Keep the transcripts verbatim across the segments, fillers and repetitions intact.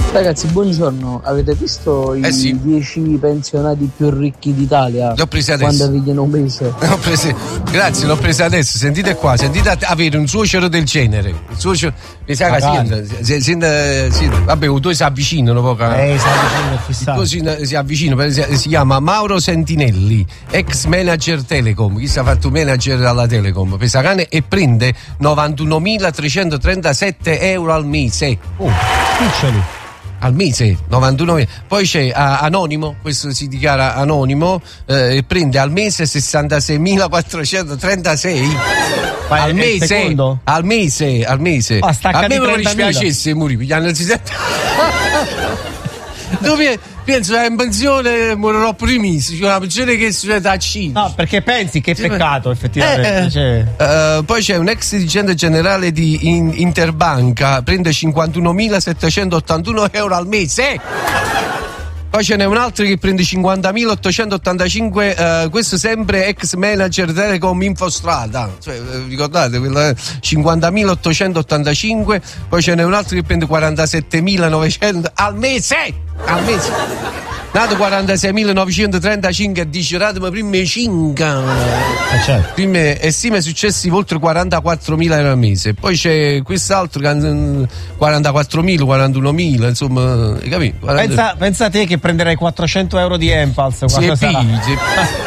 Ragazzi, buongiorno. Avete visto i eh sì. dieci pensionati più ricchi d'Italia? L'ho presi adesso. Quando pigliano un mese. L'ho presi... Grazie, l'ho presi adesso. Sentite qua, sentite avere un suocero del genere. Il suocero... Mi sa che si, si, si, vabbè, i tuoi si avvicinano poco. Eh, si avvicinano fissato. Si, si avvicinano, si, si chiama Mauro Sentinelli, ex manager Telecom. Chi si è fatto manager alla Telecom? Pesacane e prende novantunomilatrecentotrentasette euro al mese. Oh, piccioli. Al mese, novantuno. Poi c'è uh, Anonimo, questo si dichiara anonimo, eh, e prende al mese sessantaseimilaquattrocentotrentasei. Ma al mese, al mese, al mese. Ah, a me non mi dispiacesse morire, pigliano il dove penso che in pensione morirò primissimo, cioè una pensione che succede a Cina. No, perché pensi che è peccato, effettivamente. Eh, cioè... uh, poi c'è un ex dirigente generale di in- Interbanca, prende cinquantunomilasettecentottantuno euro al mese. Poi ce n'è un altro che prende cinquantamilaottocentottantacinque, uh, questo sempre ex manager Telecom Infostrada, cioè, eh, ricordate, quella, cinquantamilaottocentottantacinque. Poi ce n'è un altro che prende quarantasettemilanovecento al mese, al mese. Nato quarantaseimilanovecentotrentacinque e dice ratemi prime cinque, eh, certo. prime estime successive oltre quarantaquattromila euro al mese. Poi c'è quest'altro quarantaquattromila, quarantunomila, insomma, hai capito? Pensa, pensa a te che prenderai quattrocento euro di Empals quando sì, sarà. Sì.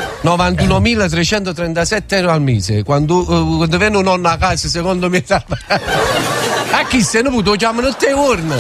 novantunomilatrecentotrentasette euro al mese. Quando, uh, quando viene un nonno a casa, secondo me a chi se ne può chiamano te urne.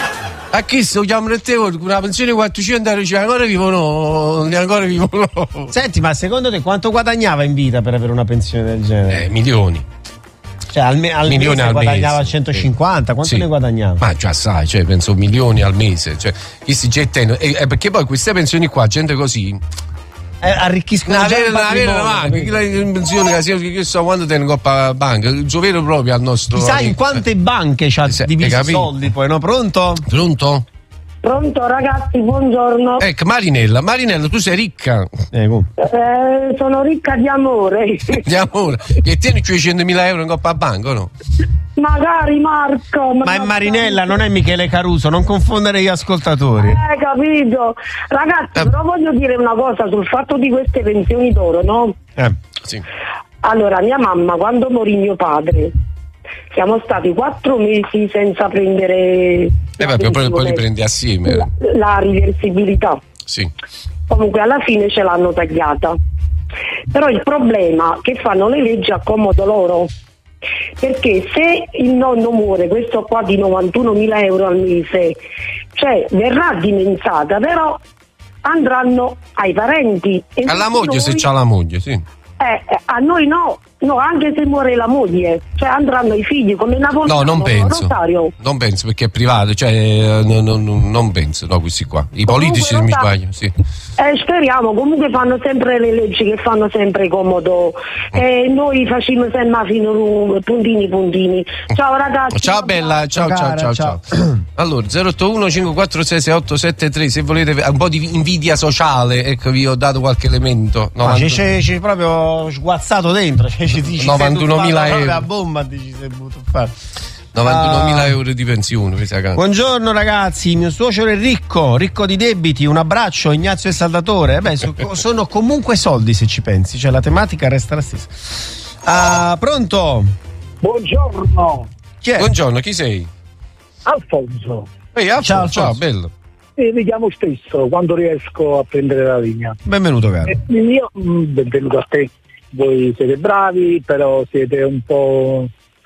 A chi sto chiamando te con una pensione di quattrocento euro, cioè ancora vivono, ancora vivono. Senti, ma secondo te quanto guadagnava in vita per avere una pensione del genere? Eh, milioni. Cioè al, me- al milioni mese al guadagnava mese. centocinquanta, quanto sì. ne guadagnava? Ma già sai, cioè penso milioni al mese, cioè chi si getta in... eh, perché poi queste pensioni qua, gente così Eh, arricchiscono no, già il patrimonio, banca, chi la pensione che io so quando te ne coppa banca, il suo vero proprio al nostro. Chissà in quante banche c'ha Se, diviso i soldi poi, no? Pronto? Pronto? Pronto ragazzi, buongiorno. Ecco, Marinella, Marinella, tu sei ricca. Eh, eh, sono ricca di amore. Di amore. E tieni centomila euro in coppa a banca, no? Magari Marco. Ma, ma è Marinella, non è Michele Caruso, non confondere gli ascoltatori. Eh, capito. Ragazzi, eh. però voglio dire una cosa sul fatto di queste pensioni d'oro, no? Eh, sì. Allora, mia mamma, quando morì mio padre, siamo stati quattro mesi senza prendere eh vabbè, poi, poi li prendi assieme la, la riversibilità. Sì. Comunque alla fine ce l'hanno tagliata, però il problema è che fanno le leggi a comodo loro, perché se il nonno muore, questo qua di novantunomila euro al mese, cioè verrà dimensata, però andranno ai parenti e alla moglie noi... se c'ha la moglie, sì. Eh, a noi no, no, anche se muore la moglie, cioè andranno i figli come Napoleone. No, non penso. Rosario. Non penso perché è privato, cioè no, no, no, non penso, no, questi qua. I politici se mi sbaglio, sì. Eh, speriamo, comunque fanno sempre le leggi che fanno sempre comodo. E eh, noi facciamo sempre fino puntini puntini. Ciao ragazzi. Ciao bella, ciao ciao ciao ciao. ciao. Allora, zero otto uno cinque quattro sei sei otto sette tre, se volete un po' di invidia sociale, ecco, vi ho dato qualche elemento. No, c'è, c'è, c'è proprio sguazzato dentro, cioè ci dici novantunomila euro. La bomba dici sei buttuffare. novantunomila euro di pensione. Buongiorno ragazzi, mio suocero è ricco, ricco di debiti, un abbraccio Ignazio e Salvatore. Eh beh, so, sono comunque soldi se ci pensi, cioè la tematica resta la stessa. Ah, pronto? Buongiorno. Chi è? Buongiorno, chi sei? Alfonso. Ehi, Alfonso, ciao, ciao, bello. E mi chiamo stesso quando riesco a prendere la linea. Benvenuto caro. E io, benvenuto a te. Voi siete bravi, però siete un po'...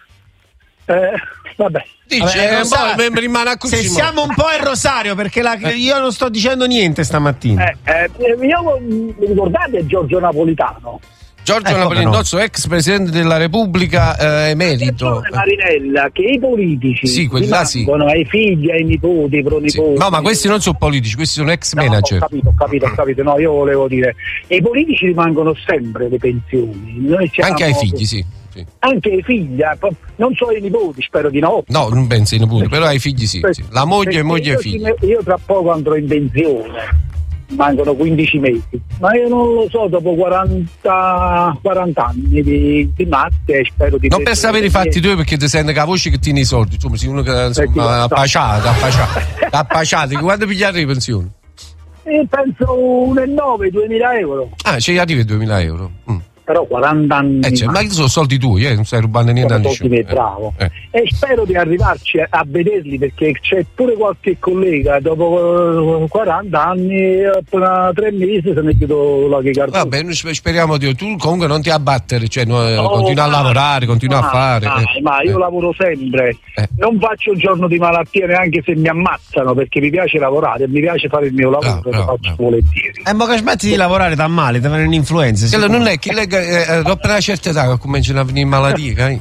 Eh, vabbè. Dice, vabbè, eh, boh, rimane se siamo un po' il rosario, perché la, io non sto dicendo niente stamattina. Eh, eh, io, mi ricordate Giorgio Napolitano? Giorgio ecco Napolitano, no. nostro ex presidente della Repubblica, eh, emerito. Marinella, che i politici sì, quelli là sì. ai figli, ai nipoti, ai pronipoti. Sì. No, ma questi non sono politici, questi sono ex no, manager. Ho capito, ho capito, ho capito. No, io volevo dire, i politici rimangono sempre le pensioni. Noi siamo... Anche ai figli, sì. Sì. Anche ai figli, non so ai nipoti, spero di no. No, non penso ai nipoti, però ai figli sì. sì. La moglie, moglie e figli. Io tra poco andrò in pensione. mancano quindici mesi, ma io non lo so, dopo quaranta, quaranta anni di, di matte spero di... Non per sapere i fatti tuoi, perché ti senti che la voce che tieni i soldi, insomma, sei uno che insomma, appasciato, appasciato, appasciato, quando pigliate le pensioni? Eh, penso un e nove, duemila euro. Ah, ci arrivi a duemila euro. Mm. Però quaranta anni. Eh, cioè, ma che sono soldi tuoi, eh? Non stai rubando niente a nessuno. Eh, bravo. Eh. E spero di arrivarci a, a vederli, perché c'è pure qualche collega dopo quaranta anni, appena tre mesi se ne chiudo la che carta. Vabbè, noi speriamo di tu comunque non ti abbattere, cioè no, no, continua ma, a lavorare, continua ma, a fare. Ma, eh. ma io eh. lavoro sempre, eh. non faccio un giorno di malattia neanche se mi ammazzano, perché mi piace lavorare, mi piace fare il mio lavoro, bravo, lo bravo, faccio bravo. volentieri. E ma che smetti di lavorare da male, ti avere un'influenza. Quello non è che lei eh, dopo una certa età che cominciano a venire malattie, eh.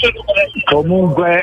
Comunque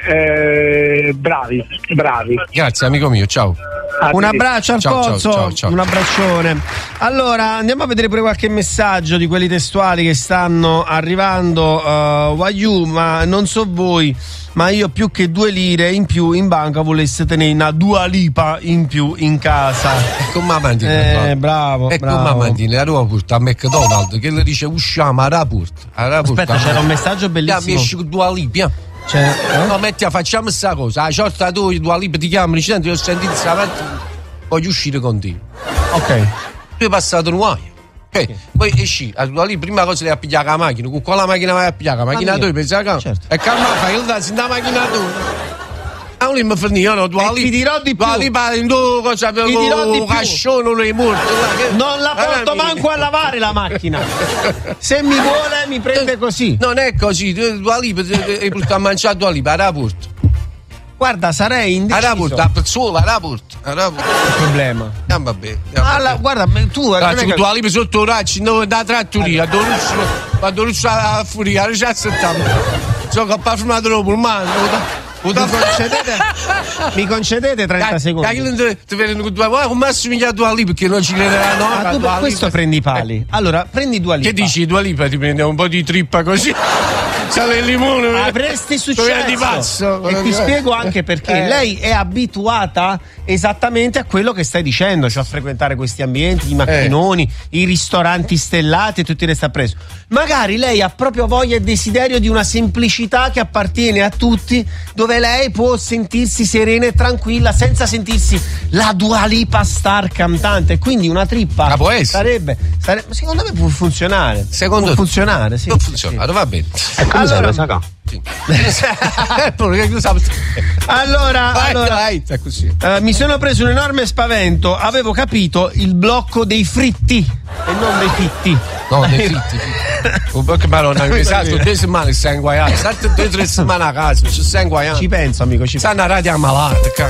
eh, bravi, bravi. Grazie amico mio, ciao. Un abbraccio al ciao, Pozzo, ciao, ciao, ciao. un abbraccione. Allora, andiamo a vedere pure qualche messaggio di quelli testuali che stanno arrivando. Uh, Waiu, ma non so voi, ma io più che due lire in più in banca volesse tenere una Dua Lipa in più in casa. E con mamma Mandina, Eh, bravo, e bravo. con mamma Mandina, la devo portare a McDonald's che le dice usciamo a Rapurt. Aspetta, c'era un messaggio bellissimo. Mi esci con Dua Lipa. Cioè, eh? No, metti, facciamo sta cosa. La ciorta tu, Dua Lipa ti chiamano, dici, senti, io ho sentito stamattina, voglio uscire con te. Ok. Tu hai passato un guaio. Okay. Poi esci, a Dua Lipa, prima cosa devi pigliare la macchina. Con quale macchina vai a pigliare? La macchina tua, pensi che... Certo. E calma, fai il dazio, la macchina tua. Ah, non mi fornì, io no, Dua E ti dirò di più. Dua Lipa, in tu cosa Ti dirò di un più. cascione, non è morto. Non la porto Ah, manco a lavare la macchina. Se mi vuole mi prende così. Non è così, Dua Lipa, hai portato a mangiare Dua Lipa, a Rapurt. Guarda, sarei A indeciso. Rapurt, a Pezzola, a Rapurt. A Rapurt. Il problema. Ah, vabbè. Allora, guarda, tu Ragazzi, Dua Lipa sotto un raccio, no, da trattoria, a Doruzzo, a Doruzzo a Furia, a diciassette so che ho parfumato dopo il mano. Mi concedete, mi concedete trenta secondi? Dai, ti vedono con Dua Lipa, come assomiglia a Dua Lipa, perché non ci crederanno. Ah, tu per questo prendi i pali. Allora, prendi Dua Lipa. Che dici, Dua Lipa ti prende un po' di trippa così? Sale il limone. Avresti successo. Di passo. E ti spiego anche perché Eh. lei è abituata esattamente a quello che stai dicendo, cioè a frequentare questi ambienti, i macchinoni, i ristoranti stellati e tutti resta preso. Magari lei ha proprio voglia e desiderio di una semplicità che appartiene a tutti, dove lei può sentirsi serena e tranquilla senza sentirsi la Dua Lipa star cantante. Quindi una trippa Ma può essere. sarebbe, sarebbe secondo me può funzionare. Secondo può te? funzionare, sì. Può sì, funzionare, sì. va bene. Allora, Sì. Poi, che sape- allora, Vai, allora vai, è così. eh, mi sono preso un enorme spavento. Avevo capito il blocco dei fritti e non dei fitti. No, dei fritti. Un po' che maronna, mi sa, sono due settimane che stai inguaiato. State due o tre settimane a casa, ci stai inguaiando. Ci penso, amico, ci penso. Stanno a radio ammalata, ca.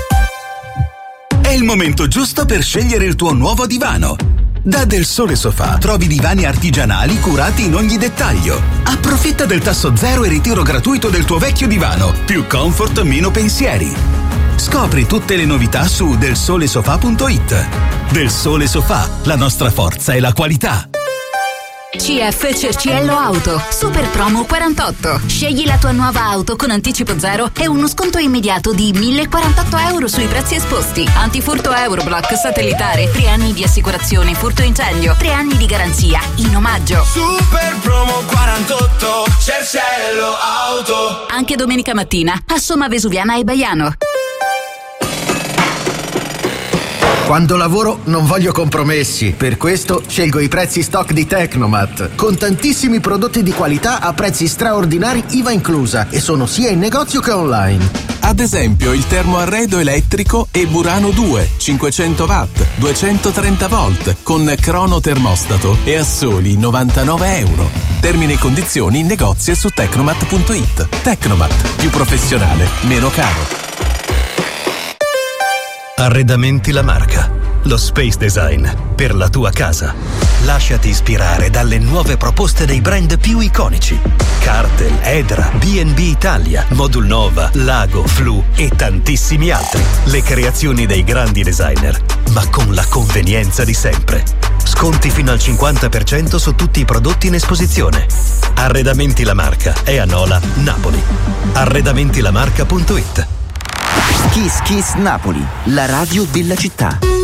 È il momento giusto per scegliere il tuo nuovo divano. Da Del Sole Sofà trovi divani artigianali curati in ogni dettaglio. Approfitta del tasso zero e ritiro gratuito del tuo vecchio divano. Più comfort, meno pensieri. Scopri tutte le novità su del sole sofà punto it. Del Sole Sofà, la nostra forza è la qualità. C F Cerciello Auto, super promo quarantotto. Scegli la tua nuova auto con anticipo zero e uno sconto immediato di mille quarantotto euro sui prezzi esposti. Antifurto Euroblock satellitare, tre anni di assicurazione furto incendio, tre anni di garanzia in omaggio. Super promo quarantotto, Cerciello Auto. Anche domenica mattina a Somma Vesuviana e Baiano. Quando lavoro non voglio compromessi, per questo scelgo i prezzi stock di Tecnomat, con tantissimi prodotti di qualità a prezzi straordinari I V A inclusa, e sono sia in negozio che online. Ad esempio il termoarredo elettrico e Burano due, cinquecento watt, duecentotrenta volt, con crono termostato e a soli novantanove euro. Termini e condizioni in negozio e su tecnomat punto it. Tecnomat, più professionale, meno caro. Arredamenti La Marca, lo space design per la tua casa. Lasciati ispirare dalle nuove proposte dei brand più iconici: Cartel, Edra, B and B Italia, Modulnova, Lago, Flu e tantissimi altri. Le creazioni dei grandi designer, ma con la convenienza di sempre. Sconti fino al cinquanta per cento su tutti i prodotti in esposizione. Arredamenti La Marca è a Nola, Napoli. arredamenti la marca punto it. Kiss Kiss Napoli, la radio della città.